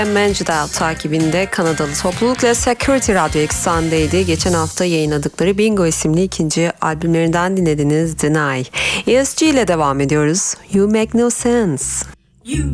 Manjidal takibinde Kanadalı toplulukla Security Radyo Eksen'deydi. Geçen hafta yayınladıkları Bingo isimli ikinci albümlerinden dinlediniz Deny. ESG ile devam ediyoruz. You Make No Sense.